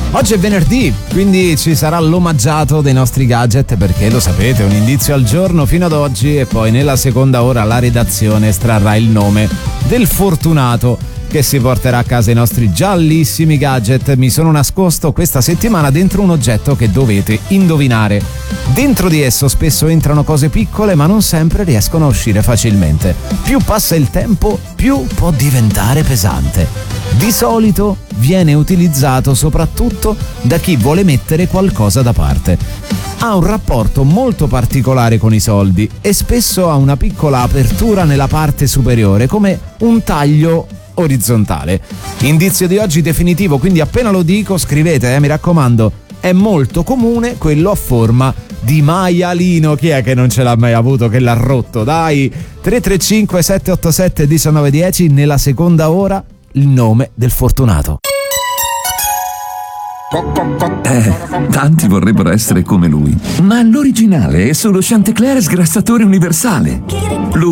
Oggi è venerdì, quindi ci sarà l'omaggiato dei nostri gadget, perché lo sapete, un indizio al giorno fino ad oggi, e poi nella seconda ora la redazione estrarrà il nome del fortunato che si porterà a casa i nostri giallissimi gadget. Mi sono nascosto questa settimana dentro un oggetto che dovete indovinare. Dentro di esso spesso entrano cose piccole, ma non sempre riescono a uscire facilmente. Più passa il tempo, più può diventare pesante. Di solito viene utilizzato soprattutto da chi vuole mettere qualcosa da parte. Ha un rapporto molto particolare con i soldi e spesso ha una piccola apertura nella parte superiore, come un taglio orizzontale. Indizio di oggi definitivo, quindi appena lo dico scrivete, mi raccomando. È molto comune quello a forma di maialino. Chi è che non ce l'ha mai avuto, che l'ha rotto? Dai, 335 787 1910. Nella seconda ora il nome del fortunato. Tanti vorrebbero essere come lui, ma l'originale è solo Chanticleer sgrassatore universale. Lui